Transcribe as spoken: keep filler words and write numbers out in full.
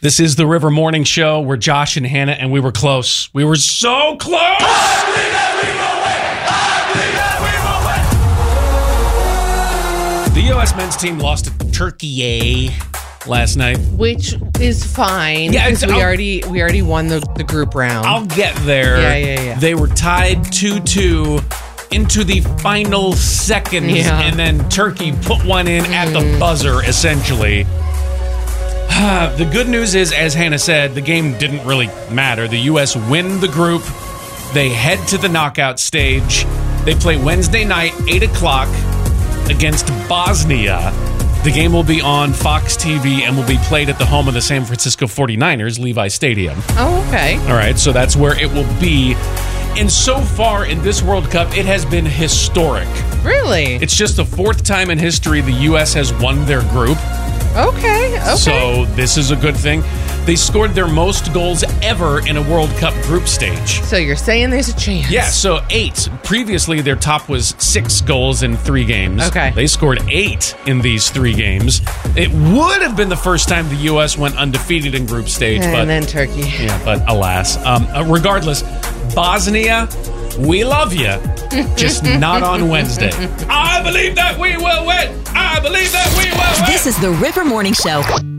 This is the River Morning Show. We're Josh and Hannah, and we were close. We were so close! I believe that we will win! I believe that we will win! The U S men's team lost to Turkey last night. Which is fine. Yeah, because we I'll- already we already won the, the group round. I'll get there. Yeah, yeah, yeah. They were tied two two into the final seconds, Yeah. and then Turkey put one in at the buzzer, essentially. The good news is, as Hannah said, the game didn't really matter. The U S win the group. They head to the knockout stage. They play Wednesday night, eight o'clock, against Bosnia. The game will be on Fox T V and will be played at the home of the San Francisco forty-niners, Levi Stadium. oh, okay. All right, so that's where it will be. And so far in this World Cup, it has been historic. Really? It's just the fourth time in history the U S has won their group. Okay, okay. So this is a good thing. They scored their most goals ever in a World Cup group stage. So you're saying there's a chance? Yeah, so eight. Previously, their top was six goals in three games. Okay. They scored eight in these three games. It would have been the first time the U S went undefeated in group stage, And but then Turkey. yeah, but alas. Um, uh, regardless, Bosnia, we love you, just not on Wednesday. I believe that we will win. I believe that we will win. This is the River Morning Show.